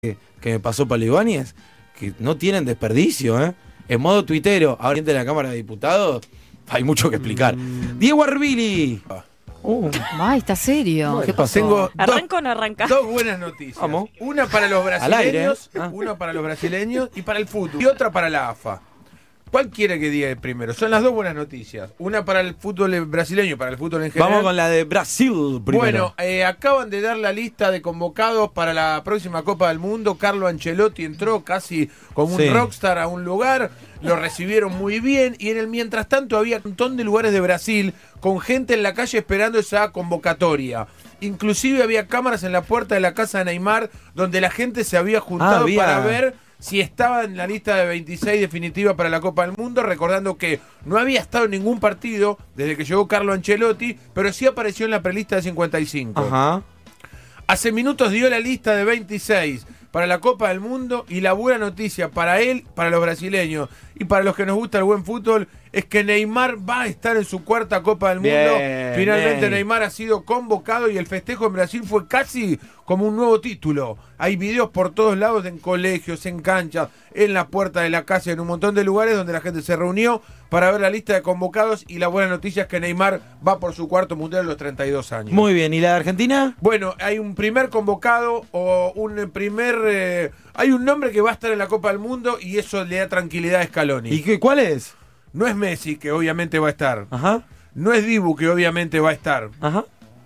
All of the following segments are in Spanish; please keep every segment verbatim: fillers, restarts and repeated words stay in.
que, que me pasó Pablo Ibáñez, que no tienen desperdicio, ¿eh? En modo tuitero, ahora en la Cámara de Diputados, hay mucho que explicar. Mm. Diego Arbili. Uh. Ay, está serio. Bueno, ¿Qué pasó? Tengo ¿Arranca o no arranca? Dos buenas noticias. Vamos. Una para los brasileños, Al aire, ¿eh? Ah. una para los brasileños y para el fútbol. Y otra para la A F A. ¿Cuál quiere que diga primero? Son las dos buenas noticias. Una para el fútbol brasileño y para el fútbol en general. Vamos con la de Brasil primero. Bueno, eh, acaban de dar la lista de convocados para la próxima Copa del Mundo. Carlo Ancelotti entró casi como un Sí. rockstar a un lugar. Lo recibieron muy bien. Y en el mientras tanto había un montón de lugares de Brasil con gente en la calle esperando esa convocatoria. Inclusive había cámaras en la puerta de la casa de Neymar donde la gente se había juntado Ah, había... para ver si estaba en la lista de veintiséis definitiva para la Copa del Mundo, recordando que no había estado en ningún partido desde que llegó Carlo Ancelotti, pero sí apareció en la prelista de cincuenta y cinco. Ajá. Hace minutos dio la lista de veintiséis para la Copa del Mundo, y la buena noticia para él, para los brasileños y para los que nos gusta el buen fútbol es que Neymar va a estar en su cuarta Copa del Mundo. Bien, Finalmente Ney. Neymar ha sido convocado y el festejo en Brasil fue casi como un nuevo título. Hay videos por todos lados, en colegios, en canchas, en la puerta de la casa, en un montón de lugares donde la gente se reunió para ver la lista de convocados, y la buena noticia es que Neymar va por su cuarto mundial a los treinta y dos años. Muy bien, ¿y la de Argentina? Bueno, hay un primer convocado o un primer... Eh, hay un nombre que va a estar en la Copa del Mundo y eso le da tranquilidad a Scaloni. ¿Y qué, cuál es? No es Messi, que obviamente va a estar. Ajá, No es Dibu, que obviamente va a estar. ajá.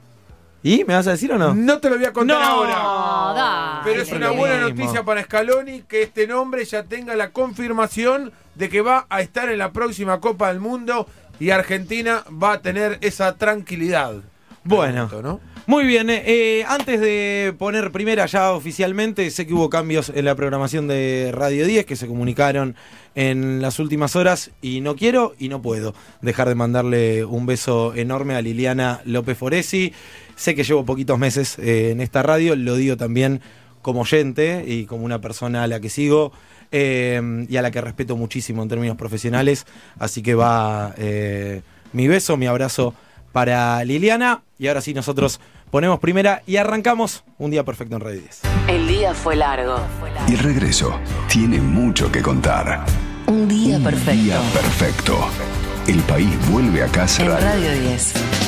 ¿Y me vas a decir o no? No te lo voy a contar No, ahora. No, dale. Pero es una lo buena mismo. noticia para Scaloni que este nombre ya tenga la confirmación de que va a estar en la próxima Copa del Mundo y Argentina va a tener esa tranquilidad. Bueno. Pregunto, ¿no? Muy bien, eh, eh, antes de poner primera ya oficialmente, sé que hubo cambios en la programación de Radio diez que se comunicaron en las últimas horas y no quiero y no puedo dejar de mandarle un beso enorme a Liliana López Foresi. Sé que llevo poquitos meses eh, en esta radio, lo digo también como oyente y como una persona a la que sigo eh, y a la que respeto muchísimo en términos profesionales, así que va eh, mi beso, mi abrazo para Liliana. Y ahora sí, nosotros ponemos primera y arrancamos Un Día Perfecto en Radio diez. El día fue largo. Y el regreso tiene mucho que contar. Un día Un perfecto. día perfecto. El país vuelve a casa. En Radio diez.